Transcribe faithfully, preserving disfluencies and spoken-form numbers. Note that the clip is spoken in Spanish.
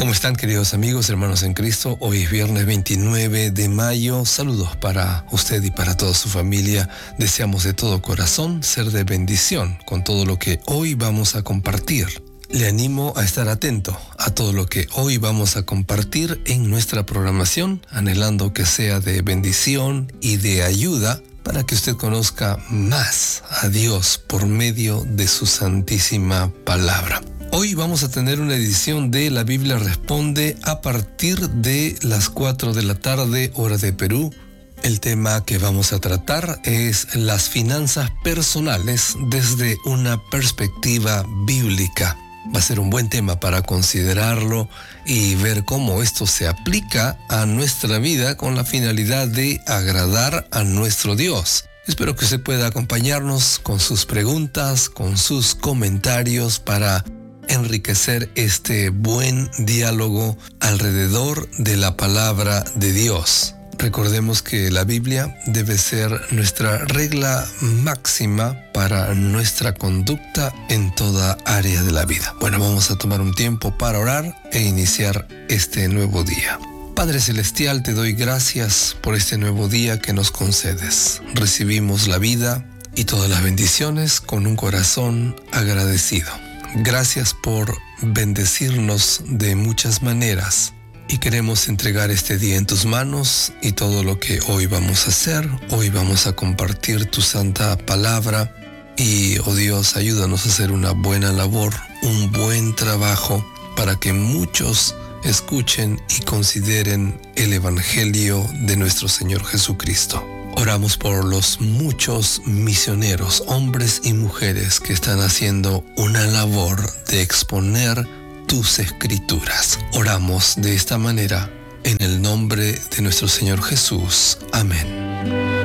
¿Cómo están, queridos amigos, hermanos en Cristo? Hoy es viernes veintinueve de mayo. Saludos para usted y para toda su familia. Deseamos de todo corazón ser de bendición con todo lo que hoy vamos a compartir. Le animo a estar atento a todo lo que hoy vamos a compartir en nuestra programación, anhelando que sea de bendición y de ayuda para que usted conozca más a Dios por medio de su santísima palabra. Hoy vamos a tener una edición de La Biblia Responde a partir de las cuatro de la tarde, hora de Perú. El tema que vamos a tratar es las finanzas personales desde una perspectiva bíblica. Va a ser un buen tema para considerarlo y ver cómo esto se aplica a nuestra vida con la finalidad de agradar a nuestro Dios. Espero que usted pueda acompañarnos con sus preguntas, con sus comentarios para enriquecer este buen diálogo alrededor de la palabra de Dios. Recordemos que la Biblia debe ser nuestra regla máxima para nuestra conducta en toda área de la vida. Bueno, vamos a tomar un tiempo para orar e iniciar este nuevo día. Padre Celestial, te doy gracias por este nuevo día que nos concedes. Recibimos la vida y todas las bendiciones con un corazón agradecido. Gracias por bendecirnos de muchas maneras y queremos entregar este día en tus manos y todo lo que hoy vamos a hacer. Hoy vamos a compartir tu santa palabra y, oh Dios, ayúdanos a hacer una buena labor, un buen trabajo para que muchos escuchen y consideren el Evangelio de nuestro Señor Jesucristo. Oramos por los muchos misioneros, hombres y mujeres que están haciendo una labor de exponer tus escrituras. Oramos de esta manera en el nombre de nuestro Señor Jesús. Amén.